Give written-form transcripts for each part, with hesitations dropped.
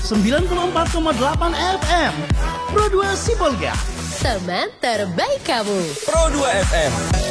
94,8 FM. Pro 2 Sibolga. Teman terbaik kamu. Pro 2 FM.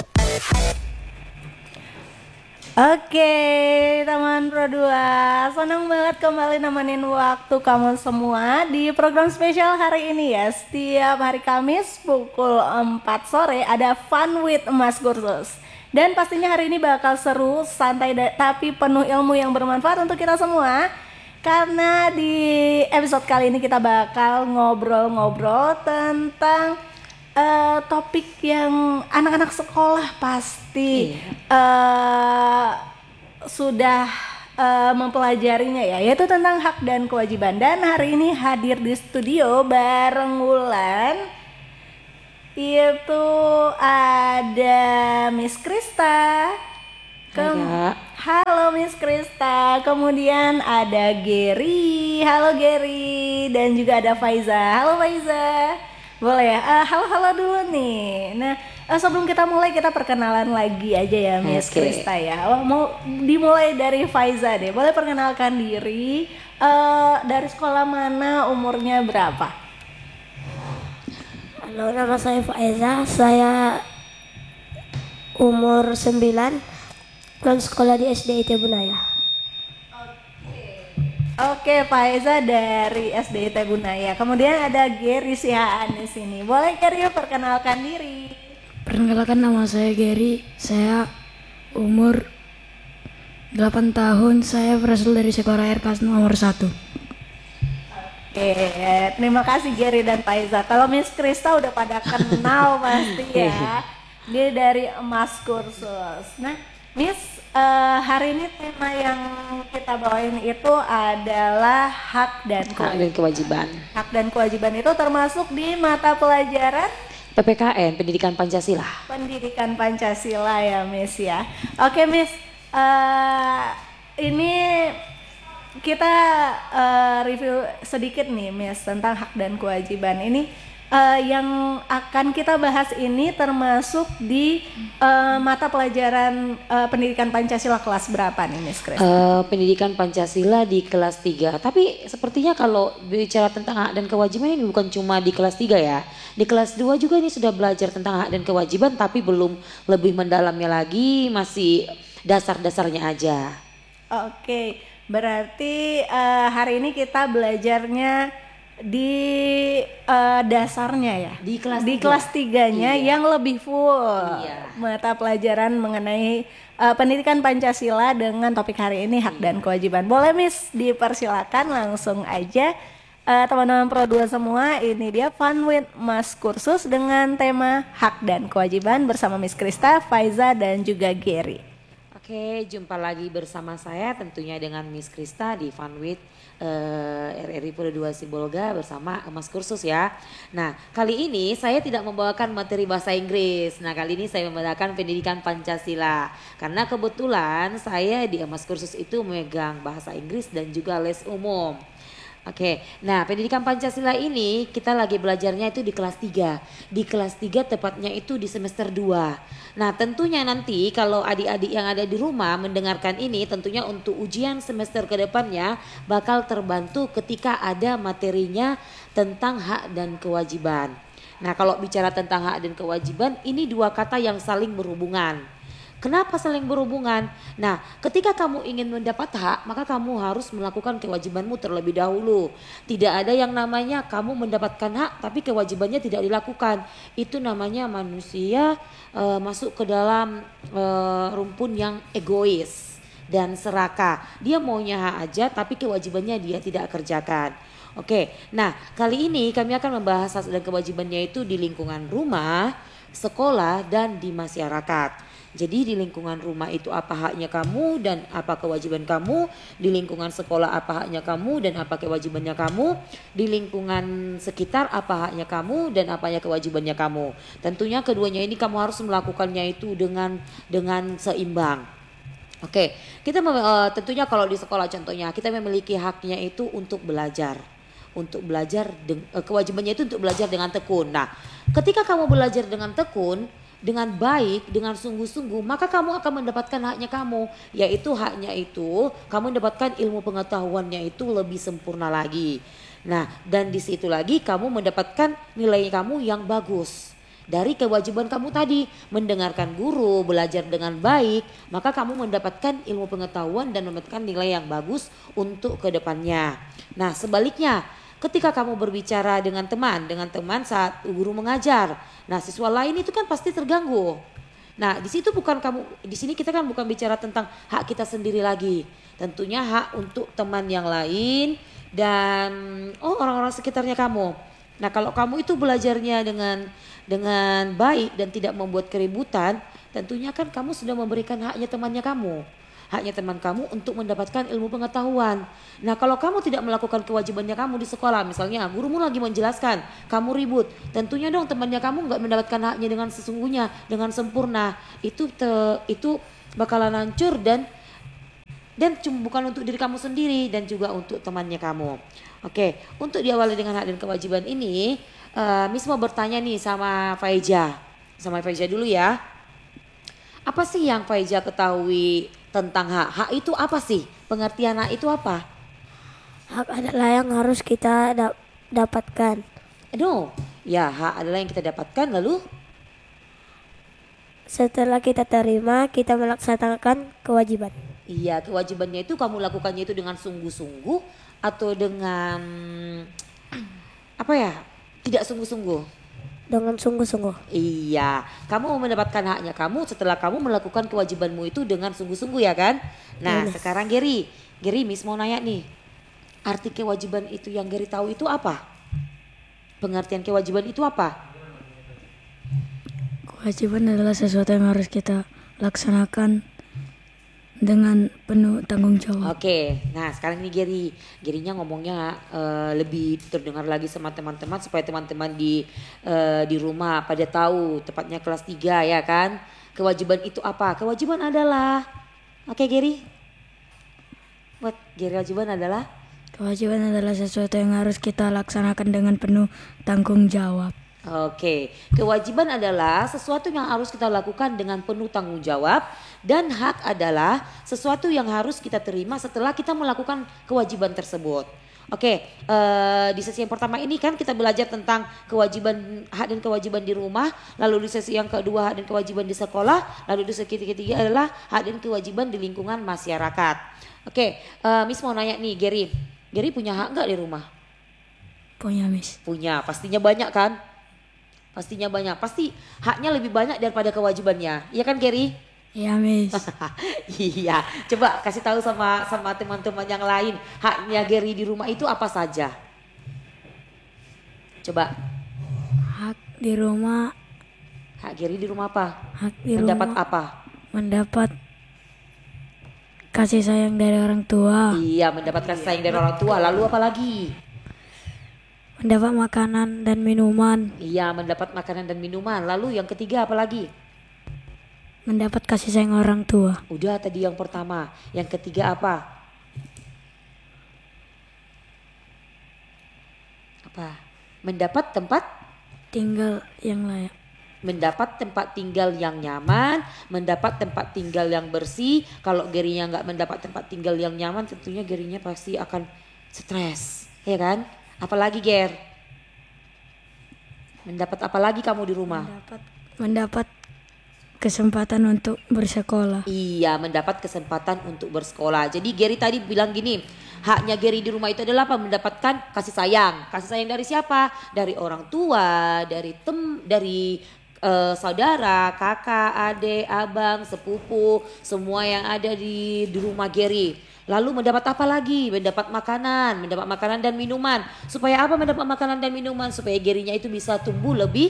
Oke, teman Pro 2, senang banget kembali nemenin waktu kamu semua di program spesial hari ini ya. Setiap hari Kamis pukul 4 sore ada Fun with Mas Kursus. Dan pastinya hari ini bakal seru, santai tapi penuh ilmu yang bermanfaat untuk kita semua. Karena di episode kali ini kita bakal ngobrol-ngobrol tentang topik yang anak-anak sekolah pasti sudah mempelajarinya ya, yaitu tentang hak dan kewajiban. Dan hari ini hadir di studio bareng Wulan, itu ada Miss Krista. Halo Miss Krista. Kemudian ada Gary. Halo Gary. Dan juga ada Faiza. Halo Faiza. Boleh ya? Halo dulu nih. Nah, sebelum kita mulai kita perkenalan lagi aja ya Miss Krista ya. Mau dimulai dari Faiza deh. Boleh perkenalkan diri, dari sekolah mana, umurnya berapa? Halo, nama saya Faiza. Saya umur 9 dan sekolah di SDIT Bunaya. Oke, Faiza dari SDIT Bunaya. Kemudian ada Gary Sihaan di sini. Boleh Gary perkenalkan diri? Perkenalkan, nama saya Gary. Saya umur 8 tahun. Saya berasal dari sekolah RK nomor 1. Oke, terima kasih Gary dan Faiza. Kalau Miss Krista udah pada kenal pasti ya. Dia dari Emas Kursus. Nah, Miss, hari ini tema yang kita bawain itu adalah hak dan kewajiban. Hak dan kewajiban itu termasuk di mata pelajaran PPKN, Pendidikan Pancasila. Pendidikan Pancasila ya Miss ya. Oke Miss, ini kita review sedikit nih Miss tentang hak dan kewajiban ini. Yang akan kita bahas ini termasuk di mata pelajaran Pendidikan Pancasila kelas berapa nih Miss Chris? Pendidikan Pancasila di kelas 3. Tapi sepertinya kalau bicara tentang hak dan kewajiban ini bukan cuma di kelas 3 ya. Di kelas 2 juga ini sudah belajar tentang hak dan kewajiban, tapi belum lebih mendalamnya lagi, masih dasar-dasarnya aja. Oke, berarti hari ini kita belajarnya di dasarnya ya, di kelas 3-nya yang lebih full mata pelajaran mengenai pendidikan Pancasila dengan topik hari ini hak dan kewajiban. Boleh Miss, dipersilakan langsung aja teman-teman Pro 2 semua, ini dia Fun with Mas Kursus dengan tema hak dan kewajiban bersama Miss Krista, Faiza dan juga Gary. Oke, jumpa lagi bersama saya tentunya dengan Miss Krista di Fun with RRI Pro 2 Sibolga bersama Mas Kursus ya. Nah, kali ini saya tidak membawakan materi bahasa Inggris. Nah, kali ini saya membawakan pendidikan Pancasila. Karena kebetulan saya di Mas Kursus itu memegang bahasa Inggris dan juga les umum. Oke, nah pendidikan Pancasila ini kita lagi belajarnya itu di kelas 3. Di kelas 3 tepatnya itu di semester 2. Nah tentunya nanti kalau adik-adik yang ada di rumah mendengarkan ini, tentunya untuk ujian semester kedepannya bakal terbantu ketika ada materinya tentang hak dan kewajiban. Nah kalau bicara tentang hak dan kewajiban, ini dua kata yang saling berhubungan. Kenapa saling berhubungan? Nah, ketika kamu ingin mendapat hak, maka kamu harus melakukan kewajibanmu terlebih dahulu. Tidak ada yang namanya kamu mendapatkan hak tapi kewajibannya tidak dilakukan. Itu namanya manusia masuk ke dalam rumpun yang egois dan serakah. Dia maunya hak aja tapi kewajibannya dia tidak kerjakan. Oke, nah kali ini kami akan membahas hak dan kewajibannya itu di lingkungan rumah, sekolah, dan di masyarakat. Jadi di lingkungan rumah itu apa haknya kamu dan apa kewajiban kamu, di lingkungan sekolah apa haknya kamu dan apa kewajibannya kamu, di lingkungan sekitar apa haknya kamu dan apa kewajibannya kamu. Tentunya keduanya ini kamu harus melakukannya itu dengan seimbang. Oke, kita tentunya kalau di sekolah contohnya kita memiliki haknya itu untuk belajar. Kewajibannya itu untuk belajar dengan tekun. Nah, ketika kamu belajar dengan tekun, dengan baik, dengan sungguh-sungguh, maka kamu akan mendapatkan haknya kamu. Yaitu haknya itu, kamu mendapatkan ilmu pengetahuannya itu lebih sempurna lagi. Nah, dan di situ lagi kamu mendapatkan nilai kamu yang bagus. Dari kewajiban kamu tadi, mendengarkan guru, belajar dengan baik, maka kamu mendapatkan ilmu pengetahuan dan mendapatkan nilai yang bagus untuk kedepannya. Nah, sebaliknya, ketika kamu berbicara dengan teman saat guru mengajar, nah siswa lain itu kan pasti terganggu. Nah, di situ di sini kita kan bukan bicara tentang hak kita sendiri lagi. Tentunya hak untuk teman yang lain dan orang-orang sekitarnya kamu. Nah, kalau kamu itu belajarnya dengan baik dan tidak membuat keributan, tentunya kan kamu sudah memberikan haknya temannya kamu. Haknya teman kamu untuk mendapatkan ilmu pengetahuan. Nah, kalau kamu tidak melakukan kewajibannya kamu di sekolah, misalnya gurumu lagi menjelaskan, kamu ribut, tentunya dong temannya kamu nggak mendapatkan haknya dengan sesungguhnya, dengan sempurna. Itu bakalan hancur dan bukan untuk diri kamu sendiri dan juga untuk temannya kamu. Oke, untuk diawali dengan hak dan kewajiban ini, Miss mau bertanya nih sama Faiza. Sama Faiza dulu ya. Apa sih yang Faiza ketahui tentang hak? Hak itu apa sih? Pengertian hak itu apa? Hak adalah yang harus kita dapatkan. Ya hak adalah yang kita dapatkan lalu? Setelah kita terima, kita melaksanakan kewajiban. Iya, kewajibannya itu kamu lakukannya itu dengan sungguh-sungguh atau dengan tidak sungguh-sungguh? Dengan sungguh-sungguh. Iya, kamu mendapatkan haknya kamu setelah kamu melakukan kewajibanmu itu dengan sungguh-sungguh ya kan? Nah, sekarang Gary Miss mau nanya nih. Arti kewajiban itu yang Gary tahu itu apa? Pengertian kewajiban itu apa? Kewajiban adalah sesuatu yang harus kita laksanakan dengan penuh tanggung jawab. Oke, nah sekarang ini Gerinya ngomongnya lebih terdengar lagi sama teman-teman supaya teman-teman di rumah pada tahu, tepatnya kelas 3 ya kan. Kewajiban itu apa? Kewajiban adalah, oke Geri? Buat Geri kewajiban adalah? Kewajiban adalah sesuatu yang harus kita laksanakan dengan penuh tanggung jawab. Oke, kewajiban adalah sesuatu yang harus kita lakukan dengan penuh tanggung jawab dan hak adalah sesuatu yang harus kita terima setelah kita melakukan kewajiban tersebut. Oke, di sesi yang pertama ini kan kita belajar tentang kewajiban hak dan kewajiban di rumah, lalu di sesi yang kedua hak dan kewajiban di sekolah, lalu di sesi ketiga adalah hak dan kewajiban di lingkungan masyarakat. Oke, Miss mau nanya nih Geri punya hak nggak di rumah? Punya Miss. Punya, pastinya banyak kan? Pastinya banyak, pasti haknya lebih banyak daripada kewajibannya, iya kan Geri? Iya Miss. Iya, coba kasih tahu sama teman-teman yang lain, haknya Geri di rumah itu apa saja? Coba. Hak di rumah. Hak Geri di rumah apa? Hak di Mendapat rumah. apa? Mendapat kasih sayang dari orang tua. Iya, mendapatkan sayang dari orang tua, lalu apa lagi? Mendapat makanan dan minuman. Iya, mendapat makanan dan minuman. Lalu yang ketiga apa lagi? Mendapat kasih sayang orang tua. Udah tadi yang pertama. Yang ketiga apa? Apa? Mendapat tempat tinggal yang layak. Mendapat tempat tinggal yang nyaman, mendapat tempat tinggal yang bersih. Kalau Gerinya nggak mendapat tempat tinggal yang nyaman, tentunya Gerinya pasti akan stres, ya kan? Apalagi Ger? Mendapat apa lagi kamu di rumah? Mendapat kesempatan untuk bersekolah. Iya, mendapat kesempatan untuk bersekolah. Jadi Geri tadi bilang gini, haknya Geri di rumah itu adalah apa? Mendapatkan kasih sayang. Kasih sayang dari siapa? Dari orang tua, dari saudara, kakak, adik, abang, sepupu, semua yang ada di rumah Geri. Lalu mendapat apa lagi? Mendapat makanan dan minuman. Supaya apa mendapat makanan dan minuman? Supaya Gerinya itu bisa tumbuh lebih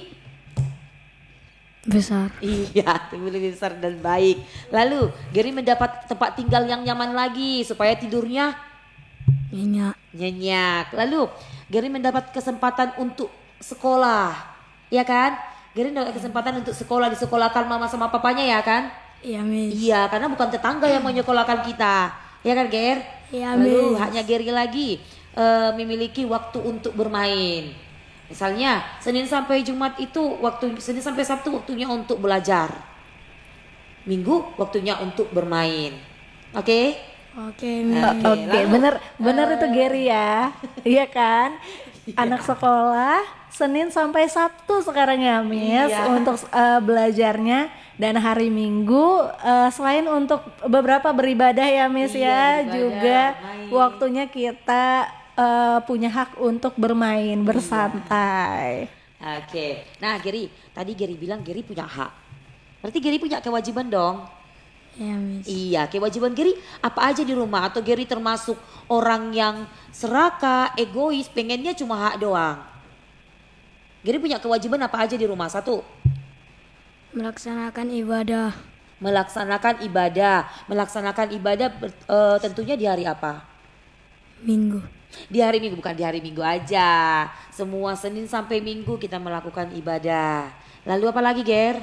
besar. Iya, tumbuh lebih besar dan baik. Lalu Geri mendapat tempat tinggal yang nyaman lagi supaya tidurnya nyenyak. Lalu Geri mendapat kesempatan untuk sekolah, ya kan? Geri mendapat kesempatan untuk sekolah, disekolahkan mama sama papanya ya kan? Iya Miss. Iya, karena bukan tetangga yang menyekolahkan kita. Ya kan Ger? Iya Lalu Miss. haknya Geri lagi memiliki waktu untuk bermain. Misalnya Senin sampai Jumat itu Senin sampai Sabtu waktunya untuk belajar. Minggu waktunya untuk bermain. Oke? Oke, Oke, bener itu Gary ya. Iya kan? Anak sekolah Senin sampai Sabtu sekarang ya Miss untuk belajarnya, dan hari Minggu selain untuk beberapa beribadah ya Miss ya, juga waktunya kita punya hak untuk bermain, bersantai. Oke. Nah, Gary, tadi Gary bilang Gary punya hak. Berarti Gary punya kewajiban dong. ya Miss. Iya, kewajiban Gary apa aja di rumah? Atau Gary termasuk orang yang serakah, egois, pengennya cuma hak doang? Gary punya kewajiban apa aja di rumah? Satu, Melaksanakan ibadah. Melaksanakan ibadah tentunya di hari apa? Minggu. Di hari Minggu, bukan di hari Minggu aja. Semua Senin sampai Minggu kita melakukan ibadah. Lalu apa lagi, Ger?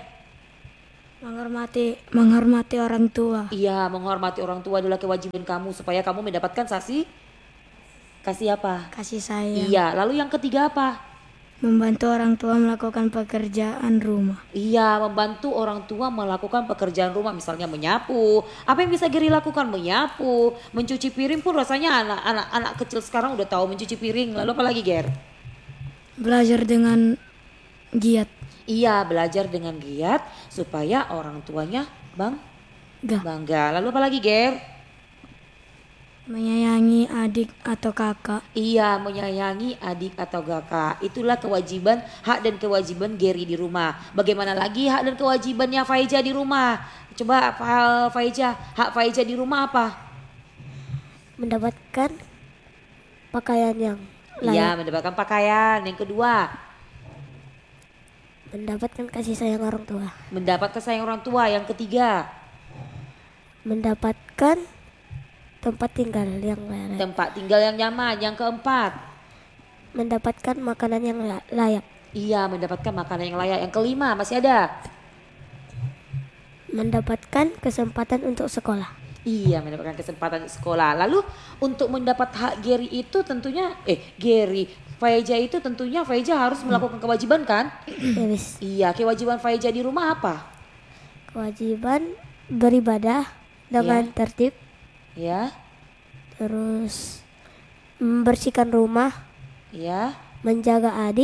Menghormati orang tua. Iya, menghormati orang tua adalah kewajiban kamu supaya kamu mendapatkan kasih apa? Kasih sayang. Iya, lalu yang ketiga apa? Membantu orang tua melakukan pekerjaan rumah. Iya, membantu orang tua melakukan pekerjaan rumah, misalnya menyapu. Apa yang bisa Geri lakukan? Menyapu, mencuci piring pun rasanya anak kecil sekarang udah tahu mencuci piring. Lalu apa lagi, Ger? Belajar dengan giat. Iya, belajar dengan giat supaya orang tuanya bangga. Lalu apa lagi, Ger? Menyayangi adik atau kakak. Iya, menyayangi adik atau kakak. Itulah kewajiban, hak dan kewajiban Geri di rumah. Bagaimana lagi hak dan kewajibannya Faiza di rumah? Coba Faiza, hak Faiza di rumah apa? Mendapatkan pakaian yang Iya, layak. mendapatkan pakaian. Yang kedua, Mendapatkan kasih sayang orang tua. mendapat kasih sayang orang tua. Yang ketiga, Mendapatkan tempat tinggal yang layak. tempat tinggal yang nyaman. Yang keempat, Mendapatkan makanan yang layak. iya, mendapatkan makanan yang layak. Yang kelima, masih ada. Mendapatkan kesempatan untuk sekolah. Iya, mendapatkan kesempatan sekolah. Lalu untuk mendapat hak Geri itu tentunya Faiza itu tentunya Faiza harus melakukan kewajiban kan? Ya wis. Iya, kewajiban Faiza di rumah apa? Kewajiban beribadah dengan tertib, Ya, terus membersihkan rumah, ya, menjaga adik,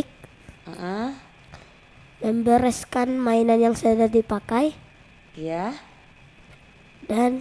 membereskan mainan yang sudah dipakai, ya. dan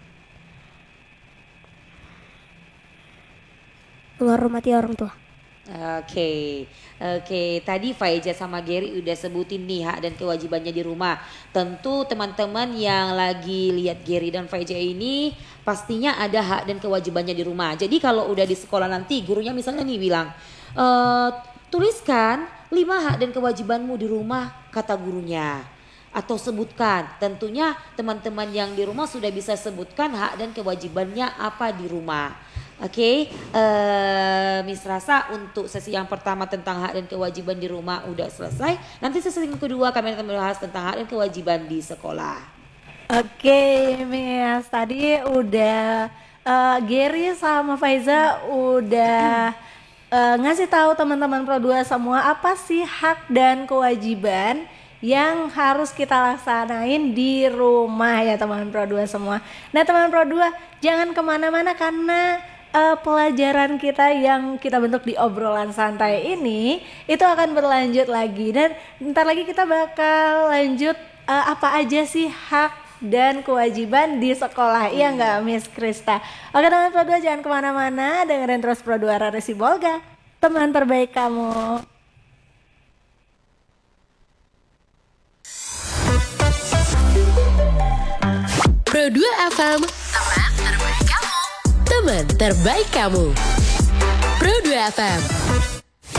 menghormati orang tua. Oke. Tadi Faiza sama Geri udah sebutin nih hak dan kewajibannya di rumah. Tentu teman-teman yang lagi lihat Geri dan Faiza ini pastinya ada hak dan kewajibannya di rumah. Jadi kalau udah di sekolah nanti gurunya misalnya nih bilang, tuliskan 5 hak dan kewajibanmu di rumah, kata gurunya. Atau sebutkan, tentunya teman-teman yang di rumah sudah bisa sebutkan hak dan kewajibannya apa di rumah. Oke, Miss Rasa untuk sesi yang pertama tentang hak dan kewajiban di rumah udah selesai. Nanti sesi yang kedua kami akan membahas tentang hak dan kewajiban di sekolah. Oke, Miss, tadi udah Geri sama Faiza udah ngasih tahu teman-teman Pro 2 semua apa sih hak dan kewajiban yang harus kita laksanain di rumah ya teman Pro 2 semua. Nah teman Pro 2 jangan kemana-mana karena pelajaran kita yang kita bentuk di obrolan santai ini itu akan berlanjut lagi, dan ntar lagi kita bakal lanjut apa aja sih hak dan kewajiban di sekolah. Iya nggak Miss Krista? Oke teman Pro 2 jangan kemana-mana, dengerin terus Pro 2 Radio Sibolga, teman terbaik kamu. Pro 2 FM, teman terbaik kamu. Teman terbaik kamu. Pro 2 FM.